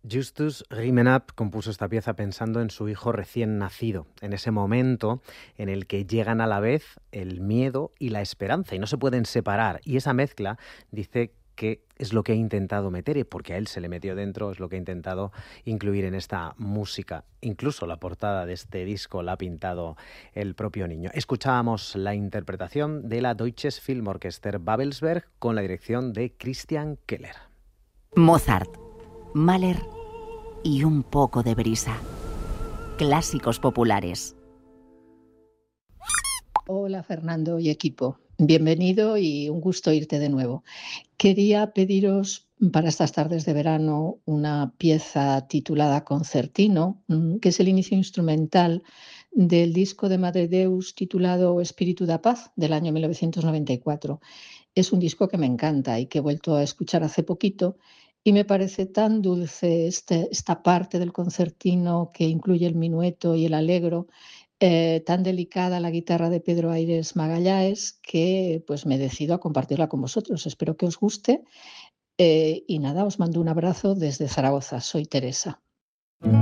Justus Riemenap compuso esta pieza pensando en su hijo recién nacido, en ese momento en el que llegan a la vez el miedo y la esperanza y no se pueden separar. Y esa mezcla dice que es lo que ha intentado meter, y porque a él se le metió dentro, es lo que ha intentado incluir en esta música. Incluso la portada de este disco la ha pintado el propio niño. Escuchábamos la interpretación de la Deutsches Filmorchester Babelsberg con la dirección de Christian Keller. Mozart, Mahler y un poco de brisa. Clásicos populares. Hola Fernando y equipo, bienvenido y un gusto irte de nuevo. Quería pediros para estas tardes de verano una pieza titulada Concertino, que es el inicio instrumental del disco de Madre Deus titulado Espíritu da Paz del año 1994. Es un disco que me encanta y que he vuelto a escuchar hace poquito y me parece tan dulce esta parte del concertino que incluye el minueto y el allegro, tan delicada la guitarra de Pedro Aires Magalhães, que pues me decido a compartirla con vosotros. Espero que os guste y nada, os mando un abrazo desde Zaragoza. Soy Teresa.